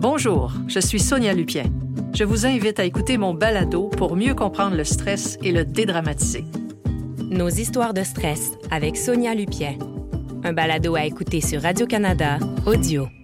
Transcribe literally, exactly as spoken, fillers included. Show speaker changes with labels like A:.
A: Bonjour, je suis Sonia Lupien. Je vous invite à écouter mon balado pour mieux comprendre le stress et le dédramatiser.
B: Nos histoires de stress avec Sonia Lupien. Un balado à écouter sur Radio-Canada, audio.